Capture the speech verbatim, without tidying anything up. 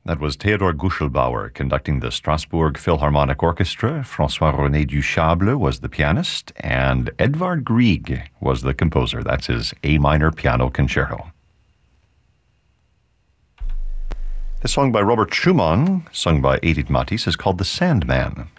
That was Theodor Guschelbauer conducting the Strasbourg Philharmonic Orchestra. François-René Duchable was the pianist, and Edvard Grieg was the composer. That's his A minor piano concerto. The song by Robert Schumann, sung by Edith Matisse, is called The Sandman.